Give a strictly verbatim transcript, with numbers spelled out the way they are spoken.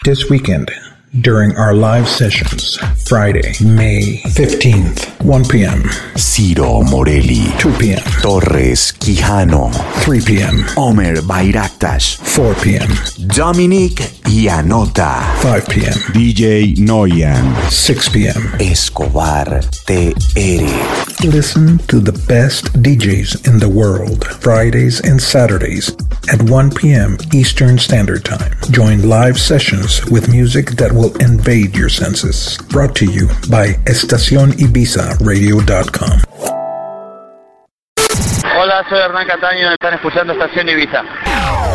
This weekend, during our live sessions, Friday, May fifteenth, one p.m. Ciro Morelli, two p.m. Torres Quijano, three p.m. Omer Bayraktas, four p.m. Dominic Ianota, five p.m. D J Noyan, six p.m. Escobar T R. Listen to the best D Js in the world, Fridays and Saturdays at one p.m. Eastern Standard Time. Join live sessions with music that will invade your senses. Brought to you by estacion ibiza radio dot com. Hola, soy Hernán Cataño, están escuchando Estación Ibiza.